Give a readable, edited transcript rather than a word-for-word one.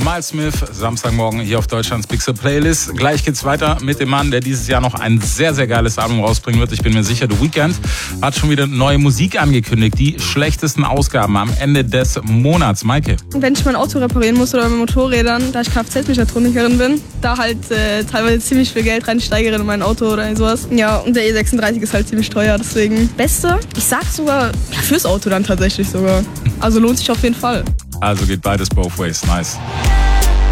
Miles Smith, Samstagmorgen hier auf Deutschlands Bigste Playlist. Gleich geht's weiter mit dem Mann, der dieses Jahr noch ein sehr, sehr geiles Album rausbringen wird. Ich bin mir sicher, The Weeknd hat schon wieder neue Musik angekündigt. Die schlechtesten Ausgaben am Ende des Monats. Maike. Wenn ich mein Auto reparieren muss oder mit Motorrädern, da ich Kfz-Mechatronikerin bin, da halt teilweise ziemlich viel Geld reinsteigere in mein Auto oder sowas. Ja, und der E36 ist halt ziemlich teuer, deswegen Beste. Ich sag sogar, fürs Auto dann tatsächlich sogar. Also lohnt sich auf jeden Fall. Also geht beides both ways. Nice.